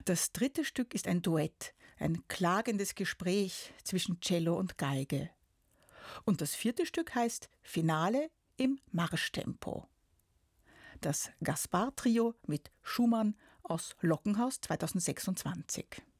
Das dritte Stück ist ein Duett, ein klagendes Gespräch zwischen Cello und Geige. Und das vierte Stück heißt Finale im Marschtempo. Das Gaspar-Trio mit Schumann aus Lockenhaus 2026.